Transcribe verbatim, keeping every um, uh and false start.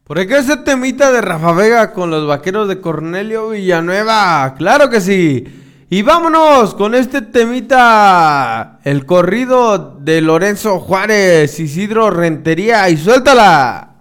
¿Por qué ese temita de Rafa Vega con los vaqueros de Cornelio Villanueva? ¡Claro que sí! Y vámonos con este temita, el corrido de Lorenzo Juárez, Isidro Rentería, y suéltala.